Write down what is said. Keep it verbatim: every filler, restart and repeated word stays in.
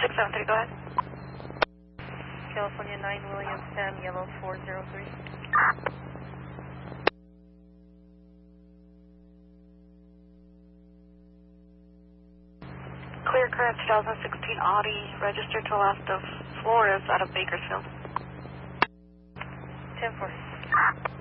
six seven three, go ahead. California nine, William Sam, yellow four zero three. Clear current twenty sixteen Audi, registered to the left of Flores out of Bakersfield. ten four.